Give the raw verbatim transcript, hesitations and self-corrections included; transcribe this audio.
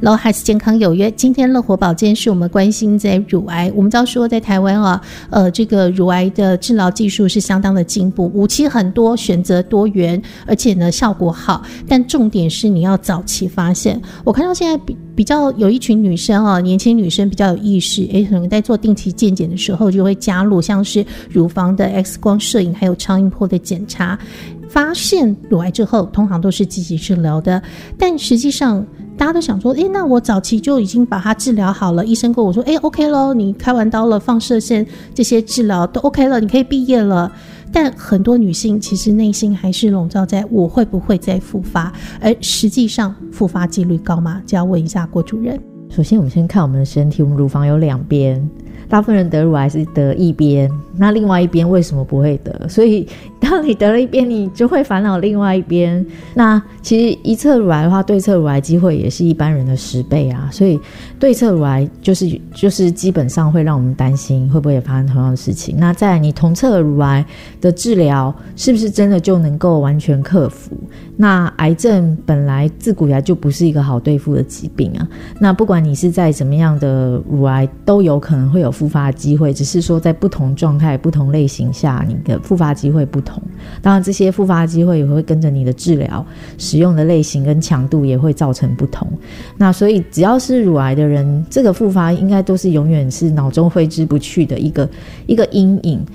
Hello， 还是健康有约。今天乐活保健是我们关心在乳癌。我们知道说在台湾啊，呃，这个乳癌的治疗技术是相当的进步，武器很多，选择多元，而且呢效果好。但重点是你要早期发现。我看到现在比比较有一群女生啊，年轻女生比较有意识，诶，可能在做定期健检的时候就会加入像是乳房的 X 光摄影，还有超音波的检查。发现乳癌之后，通常都是积极治疗的，但实际上大家都想说，诶，那我早期就已经把它治疗好了，医生跟我说，诶 OK 咯，你开完刀了，放射线这些治疗都 OK 了，你可以毕业了。但很多女性其实内心还是笼罩在我会不会再复发，而实际上复发几率高吗？就要问一下郭主任。 首先我们先看我们的身体，我们乳房有两边，大部分人得乳癌是得一边，那另外一边为什么不会得？所以当你得了一边，你就会烦恼另外一边。那其实一侧乳癌的话，对侧乳癌机会也是一般人的十倍啊，所以对侧乳癌就是就是基本上会让我们担心会不会也发生同样的事情。那再来你同侧乳癌的治疗是不是真的就能够完全克服？那癌症本来自古以来就不是一个好对付的疾病啊，那不管你是在怎么样的乳癌都有可能会有复发的机会，只是说在不同状态不同类型下你的复发机会不同，当然这些复发机会也会跟着你的治疗使用的类型跟强度也会造成不同。那所以只要是乳癌的人，这个复发应该都是永远是脑中挥之不去的一个一个阴影。